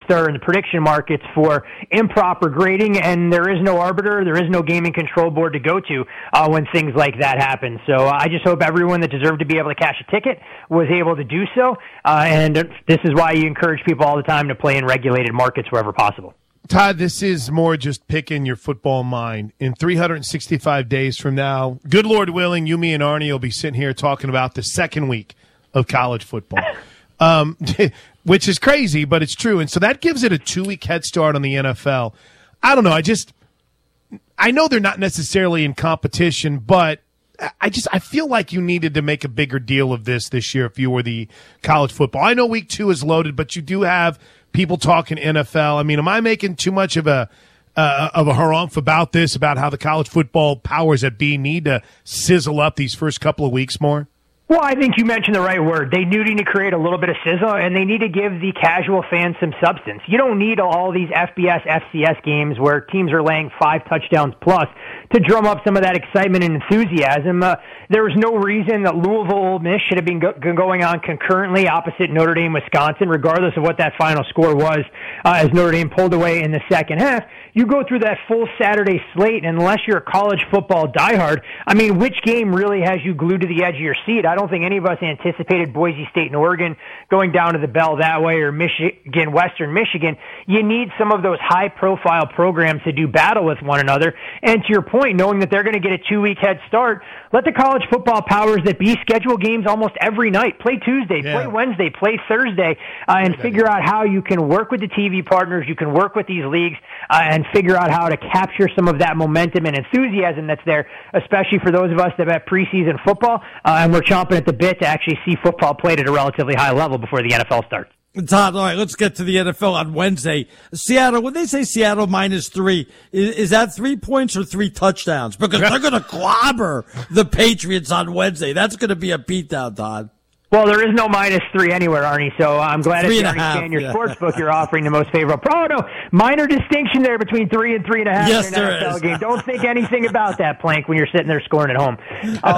are in the prediction markets for improper grading, and there is no arbiter, there is no gaming control board to go to when things like that happen. So I just hope everyone that deserved to be able to cash a ticket was able to do so, and this is why you encourage people all the time to play in regulated markets wherever possible. Todd, this is more just picking your football mind. In 365 days from now, good Lord willing, you, me, and Arnie will be sitting here talking about the second week of college football, which is crazy, but it's true. And so that gives it a 2-week head start on the NFL. I don't know. I know they're not necessarily in competition, but I feel like you needed to make a bigger deal of this year if you were the college football. I know week 2 is loaded, but you do have people talking NFL. I mean, am I making too much of a harumph about this, about how the college football powers that be need to sizzle up these first couple of weeks more? Well, I think you mentioned the right word. They do need to create a little bit of sizzle, and they need to give the casual fans some substance. You don't need all these FBS, FCS games where teams are laying 5 touchdowns plus to drum up some of that excitement and enthusiasm. There was no reason that Louisville Ole Miss should have been going on concurrently opposite Notre Dame, Wisconsin, regardless of what that final score was, as Notre Dame pulled away in the second half. You go through that full Saturday slate, and unless you're a college football diehard, I mean, which game really has you glued to the edge of your seat? I don't think any of us anticipated Boise State and Oregon going down to the bell that way, or Michigan, Western Michigan. You need some of those high-profile programs to do battle with one another. And to your point, knowing that they're going to get a 2-week head start, let the college football powers that be schedule games almost every night. Play Tuesday, play Wednesday, play Thursday, and figure out how you can work with the TV partners, you can work with these leagues, and figure out how to capture some of that momentum and enthusiasm that's there, especially for those of us that have preseason football, and we're chomping at the bit to actually see football played at a relatively high level before the NFL starts. Todd, all right, let's get to the NFL on Wednesday. Seattle, when they say Seattle -3, is that 3 points or 3 touchdowns? Because they're going to clobber the Patriots on Wednesday. That's going to be a beatdown, Todd. Well, there is no -3 anywhere, Arnie, so I'm glad if you understand your sportsbook, you're offering the most favorable. Oh, no, minor distinction there between 3 and 3.5 yes, in an NFL game. Don't think anything about that, Plank, when you're sitting there scoring at home.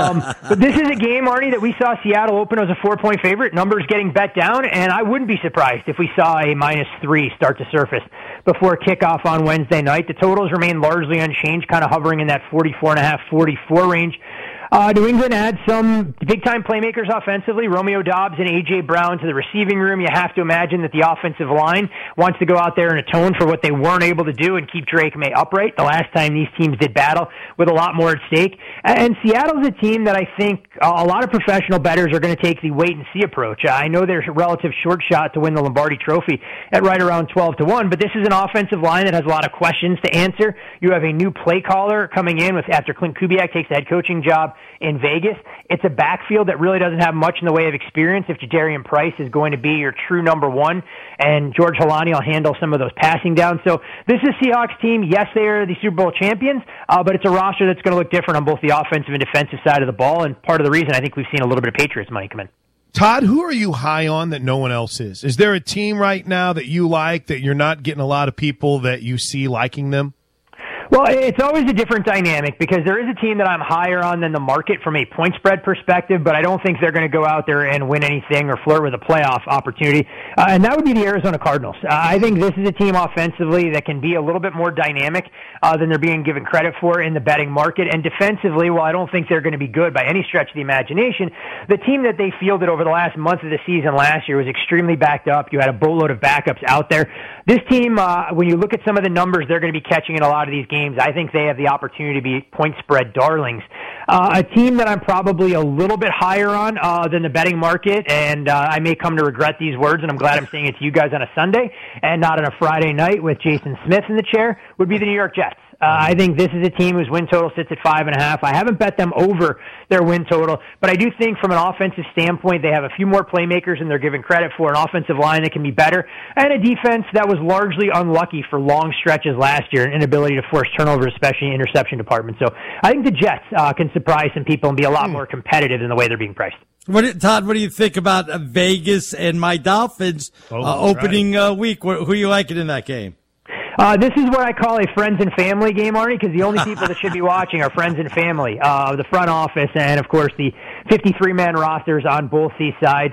But this is a game, Arnie, that we saw Seattle open as a 4-point favorite, numbers getting bet down, and I wouldn't be surprised if we saw a -3 start to surface before kickoff on Wednesday night. The totals remain largely unchanged, kind of hovering in that 44.5, 44 range. New England had some big-time playmakers offensively, Romeo Doubs and A.J. Brown to the receiving room. You have to imagine that the offensive line wants to go out there and atone for what they weren't able to do and keep Drake May upright the last time these teams did battle with a lot more at stake. And Seattle's a team that I think a lot of professional bettors are going to take the wait-and-see approach. I know there's a relative short shot to win the Lombardi Trophy at right around 12-1, but this is an offensive line that has a lot of questions to answer. You have a new play caller coming in after Clint Kubiak takes the head coaching job in Vegas. It's a backfield that really doesn't have much in the way of experience if Jadarian Price is going to be your true number one, and George Holani will handle some of those passing downs. So this is Seahawks team. Yes, they are the Super Bowl champions, but it's a roster that's going to look different on both the offensive and defensive side of the ball, and part of the reason I think we've seen a little bit of Patriots money come in. Todd, who are you high on that no one else is? Is there a team right now that you like that you're not getting a lot of people that you see liking them? Well, it's always a different dynamic because there is a team that I'm higher on than the market from a point spread perspective, but I don't think they're going to go out there and win anything or flirt with a playoff opportunity, and that would be the Arizona Cardinals. I think this is a team offensively that can be a little bit more dynamic than they're being given credit for in the betting market, and defensively, while I don't think they're going to be good by any stretch of the imagination, the team that they fielded over the last month of the season last year was extremely backed up. You had a boatload of backups out there. This team, when you look at some of the numbers they're going to be catching in a lot of these games, I think they have the opportunity to be point spread darlings. A team that I'm probably a little bit higher on than the betting market, and I may come to regret these words, and I'm glad I'm saying it to you guys on a Sunday and not on a Friday night with Jason Smith in the chair, would be the New York Jets. I think this is a team whose win total sits at 5.5. I haven't bet them over their win total, but I do think from an offensive standpoint, they have a few more playmakers than they're given credit for, an offensive line that can be better, and a defense that was largely unlucky for long stretches last year, an inability to force turnovers, especially in interception department. So I think the Jets can surprise some people and be a lot more competitive in the way they're being priced. Todd, what do you think about Vegas and my Dolphins opening week? Who are you liking in that game? This is what I call a friends and family game, Arnie, because the only people that should be watching are friends and family, the front office, and, of course, the 53-man rosters on both these sides.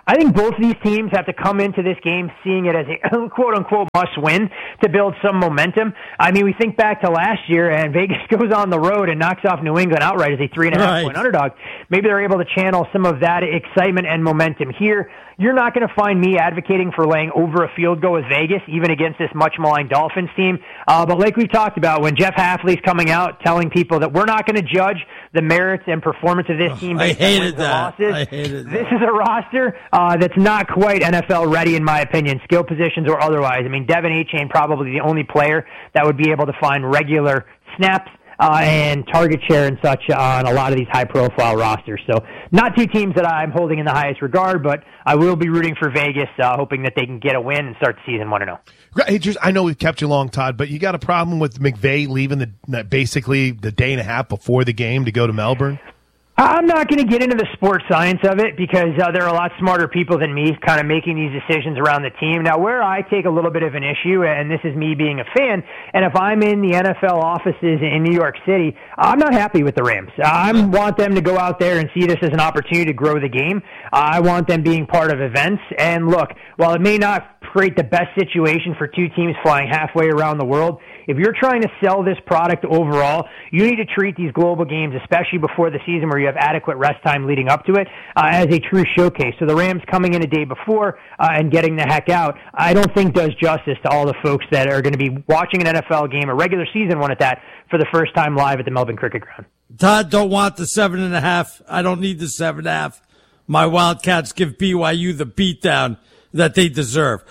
I think both of these teams have to come into this game seeing it as a quote-unquote must-win to build some momentum. I mean, we think back to last year, and Vegas goes on the road and knocks off New England outright as a 3.5-point underdog. Maybe they're able to channel some of that excitement and momentum here. You're not going to find me advocating for laying over a field goal with Vegas, even against this much-maligned Dolphins team. But like we've talked about, when Jeff Hafley's coming out telling people that we're not going to judge the merits and performance of this team based on wins and losses, this is a roster that's not quite NFL ready, in my opinion, skill positions or otherwise. I mean, Devin Achane probably the only player that would be able to find regular snaps and target share and such on a lot of these high-profile rosters. So not two teams that I'm holding in the highest regard, but I will be rooting for Vegas, hoping that they can get a win and start the season 1-0. I know we've kept you long, Todd, but you got a problem with McVay leaving basically the day and a half before the game to go to Melbourne? I'm not going to get into the sports science of it because there are a lot smarter people than me kind of making these decisions around the team. Now, where I take a little bit of an issue, and this is me being a fan, and if I'm in the NFL offices in New York City, I'm not happy with the Rams. I want them to go out there and see this as an opportunity to grow the game. I want them being part of events. And look, while it may not create the best situation for two teams flying halfway around the world, if you're trying to sell this product overall, you need to treat these global games, especially before the season where you have adequate rest time leading up to it, as a true showcase. So the Rams coming in a day before and getting the heck out, I don't think does justice to all the folks that are going to be watching an NFL game, a regular season one at that, for the first time live at the Melbourne Cricket Ground. Todd, don't want the 7.5. I don't need the 7.5. My Wildcats give BYU the beatdown that they deserve.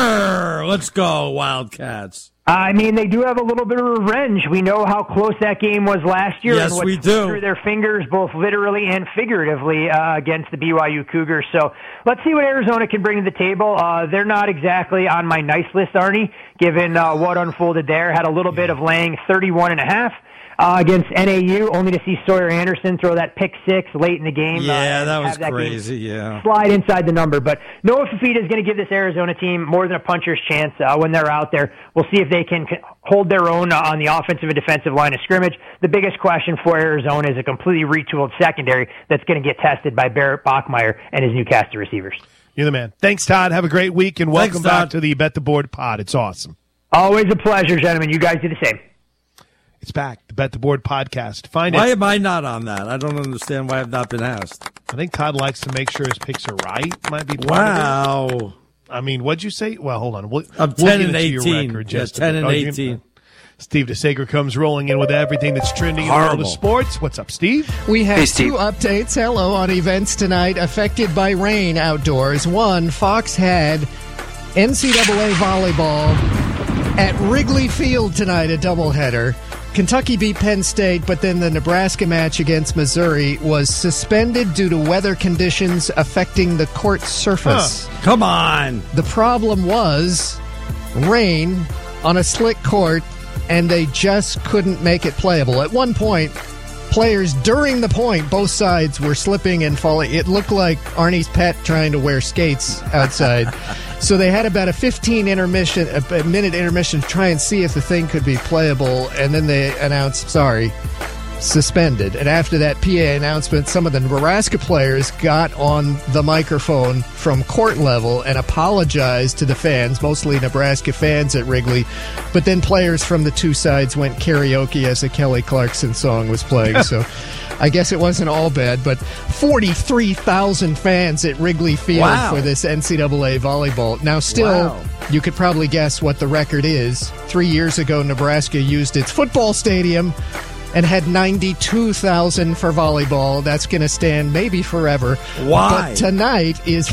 Let's go, Wildcats. I mean, they do have a little bit of revenge. We know how close that game was last year. Yes, we do. Through their fingers, both literally and figuratively, against the BYU Cougars. So let's see what Arizona can bring to the table. They're not exactly on my nice list, Arnie, given what unfolded there. Had a little bit of laying 31.5. Against NAU, only to see Sawyer Anderson throw that pick six late in the game. Yeah, that was crazy, yeah. Slide inside the number. But Noah Fifita is going to give this Arizona team more than a puncher's chance when they're out there. We'll see if they can hold their own on the offensive and defensive line of scrimmage. The biggest question for Arizona is a completely retooled secondary that's going to get tested by Barrett Bachmeier and his new cast of receivers. You're the man. Thanks, Todd. Have a great week, and welcome back to the Bet the Board pod. It's awesome. Always a pleasure, gentlemen. You guys do the same. It's back, the Bet the Board podcast. Why am I not on that? I don't understand why I've not been asked. I think Todd likes to make sure his picks are right. Might be part of it. I mean, what'd you say? Well, hold on. I'm 10 and 18. Yeah, 10 and 18. Steve DeSager comes rolling in with everything that's trending in the world of sports. What's up, Steve? We have two updates. Hello on events tonight affected by rain outdoors. One, Fox had NCAA volleyball at Wrigley Field tonight, a doubleheader. Kentucky beat Penn State, but then the Nebraska match against Missouri was suspended due to weather conditions affecting the court surface. Come on. The problem was rain on a slick court, and they just couldn't make it playable. At one point, players during the point, both sides were slipping and falling. It looked like Arnie's pet trying to wear skates outside. So they had about a 15-minute intermission to try and see if the thing could be playable, and then they announced, suspended. And after that PA announcement, some of the Nebraska players got on the microphone from court level and apologized to the fans, mostly Nebraska fans at Wrigley. But then players from the two sides went karaoke as a Kelly Clarkson song was playing. So I guess it wasn't all bad, but 43,000 fans at Wrigley Field for this NCAA volleyball. Now, still, you could probably guess what the record is. 3 years ago, Nebraska used its football stadium and had 92,000 for volleyball. That's going to stand maybe forever. Why? But tonight is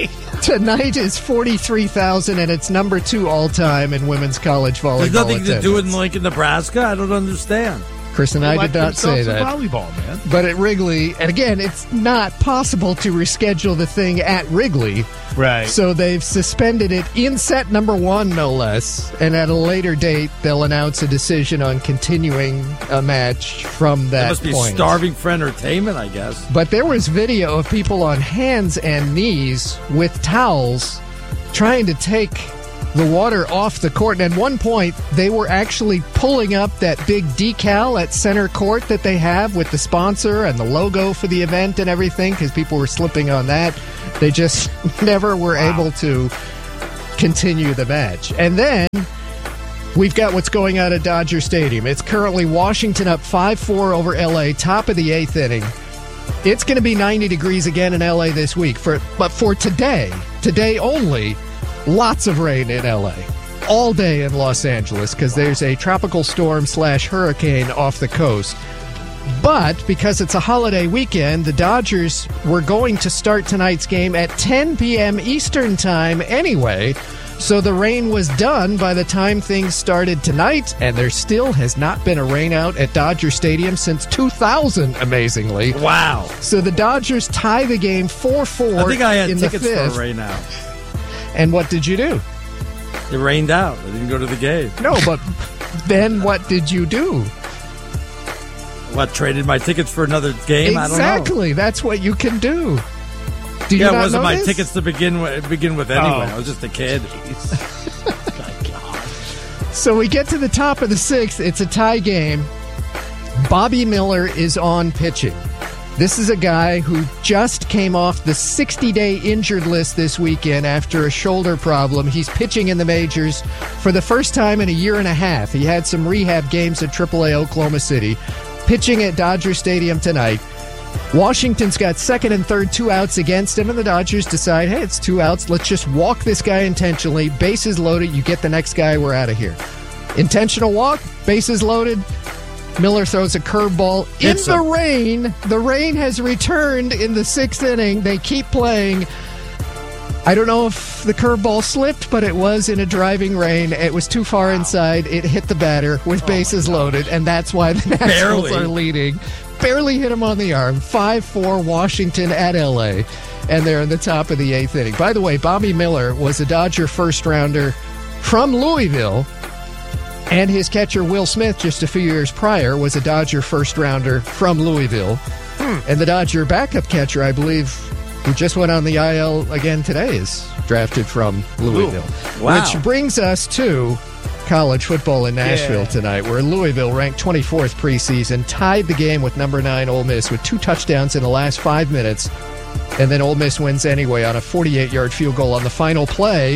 43,000, and it's number 2 all-time in women's college volleyball. There's nothing to do in Lincoln, Nebraska? I don't understand. Chris and I did not say that. Volleyball, man. But at Wrigley, and again, it's not possible to reschedule the thing at Wrigley. Right. So they've suspended it in set number 1, no less. And at a later date, they'll announce a decision on continuing a match from that point. It must be starving for entertainment, I guess. But there was video of people on hands and knees with towels trying to take the water off the court. And at one point, they were actually pulling up that big decal at center court that they have with the sponsor and the logo for the event and everything, because people were slipping on that. They just never were able to continue the match. And then we've got what's going on at Dodger Stadium. It's currently Washington up 5-4 over L.A., top of the 8th inning. It's going to be 90 degrees again in L.A. this week. But for today only, lots of rain in L.A. all day in Los Angeles because there's a tropical storm / hurricane off the coast. But because it's a holiday weekend, the Dodgers were going to start tonight's game at 10 p.m. Eastern time anyway. So the rain was done by the time things started tonight, and there still has not been a rainout at Dodger Stadium since 2000, amazingly. Wow. So the Dodgers tie the game 4-4. I think I had in tickets the fifth. for a rainout. And what did you do? It rained out. I didn't go to the game. No, but then what did you do? What, traded my tickets for another game? I don't know. Exactly. That's what you can do. Do you Yeah, it not wasn't know my this? tickets to begin with anyway. I was just a kid. So we get to the top of the 6th. It's a tie game. Bobby Miller is on pitching. This is a guy who just came off the 60-day injured list this weekend after a shoulder problem. He's pitching in the majors for the first time in a year and a half. He had some rehab games at AAA Oklahoma City. Pitching at Dodger Stadium tonight. Washington's got second and third, 2 outs against him, and the Dodgers decide, hey, it's 2 outs. Let's just walk this guy intentionally. Bases loaded. You get the next guy. We're out of here. Intentional walk. Bases loaded. Miller throws a curveball in the rain. The rain has returned in the 6th inning. They keep playing. I don't know if the curveball slipped, but it was in a driving rain. It was too far inside. It hit the batter with bases loaded, and that's why the Nationals are leading. Barely hit him on the arm. 5-4 Washington at L.A., and they're in the top of the 8th inning. By the way, Bobby Miller was a Dodger first-rounder from Louisville, and his catcher Will Smith just a few years prior was a Dodger first-rounder from Louisville. And the Dodger backup catcher, I believe, who just went on the IL again today, is drafted from Louisville. Wow. Which brings us to college football in Nashville tonight, where Louisville, ranked 24th preseason, tied the game with number 9 Ole Miss with 2 touchdowns in the last 5 minutes. And then Ole Miss wins anyway on a 48-yard field goal on the final play,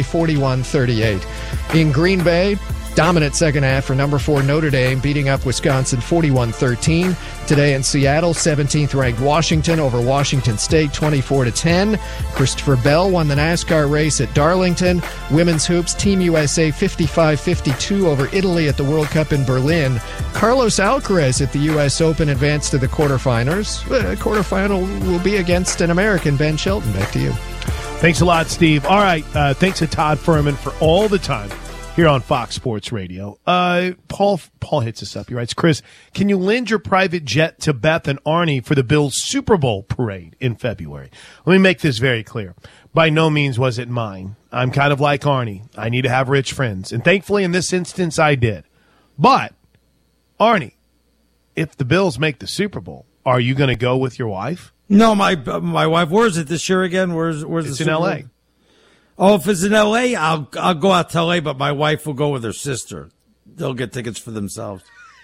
41-38. In Green Bay, dominant second half for number 4 Notre Dame, beating up Wisconsin 41-13. Today in Seattle, 17th ranked Washington over Washington State 24-10. Christopher Bell won the NASCAR race at Darlington. Women's hoops, Team USA 55-52 over Italy at the World Cup in Berlin. Carlos Alcaraz at the U.S. Open advanced to the quarterfinals. Quarterfinal will be against an American, Ben Shelton. Back to you. Thanks a lot, Steve. All right, thanks to Todd Furman for all the time here on Fox Sports Radio. Paul hits us up. He writes, Chris, can you lend your private jet to Beth and Arnie for the Bills Super Bowl parade in February? Let me make this very clear. By no means was it mine. I'm kind of like Arnie. I need to have rich friends. And thankfully, in this instance, I did. But, Arnie, if the Bills make the Super Bowl, are you going to go with your wife? No, my wife. Where is it this year again? Where's it's the in Super L.A. Bowl? Oh, if it's in L.A., I'll go out to L.A., but my wife will go with her sister. They'll get tickets for themselves.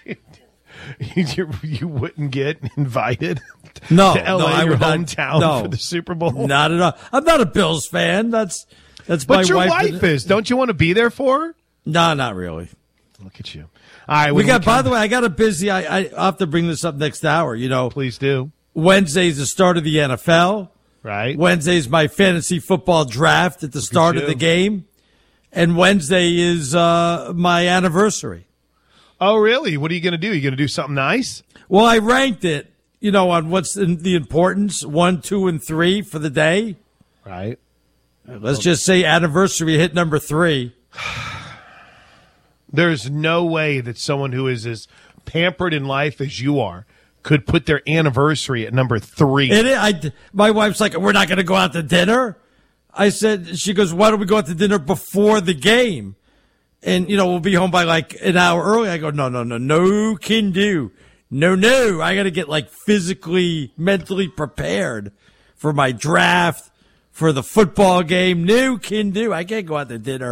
You wouldn't get invited No, to L.A., I your would not. hometown, No. for the Super Bowl? Not at all. I'm not a Bills fan. That's But my your wife. wife is. Don't you want to be there for her? No, not really. Look at you. All right. We got. By the way, I got a busy. I have to bring this up next hour. You know, Please do. Wednesday's the start of the NFL. Right. Wednesday's my fantasy football draft at the start of the game, and Wednesday is my anniversary. Oh, really? What are you going to do? You going to do something nice? Well, I ranked it, you know, on what's the importance, 1, 2, and 3 for the day. Right. Let's just say anniversary hit number 3. There's no way that someone who is as pampered in life as you are could put their anniversary at number 3. My wife's like, we're not going to go out to dinner. I said, she goes, why don't we go out to dinner before the game? And, you know, we'll be home by like an hour early. I go, no can do. No. I got to get like physically, mentally prepared for my draft, for the football game. No can do. I can't go out to dinner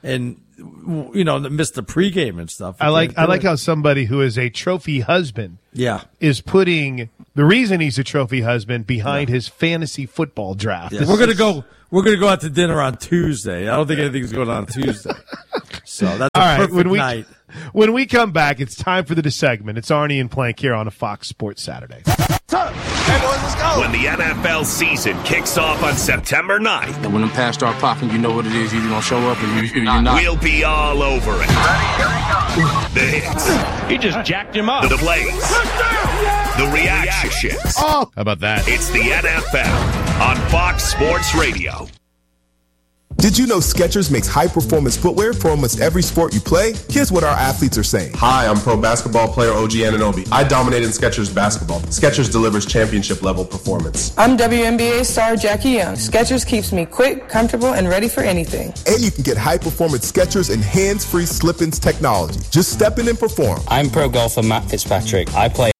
missed the pregame and stuff. I like how somebody who is a trophy husband is putting the reason he's a trophy husband behind his fantasy football draft. Yeah. We're gonna go out to dinner on Tuesday. I don't think anything's going on Tuesday. So that's a perfect night. When we come back, it's time for the segment. It's Arnie and Plank here on a Fox Sports Saturday. Hey, boys, let's go. When the NFL season kicks off on September 9th. And when the pads start popping, you know what it is. You're going to show up or you're not. We'll be all over it. The hits. He just jacked him up. The plays. The reactions. Oh, how about that? It's the NFL on Fox Sports Radio. Did you know Skechers makes high-performance footwear for almost every sport you play? Here's what our athletes are saying. Hi, I'm pro basketball player OG Anunoby. I dominate in Skechers basketball. Skechers delivers championship-level performance. I'm WNBA star Jackie Young. Skechers keeps me quick, comfortable, and ready for anything. And you can get high-performance Skechers and hands-free slip-ins technology. Just step in and perform. I'm pro golfer Matt Fitzpatrick. I play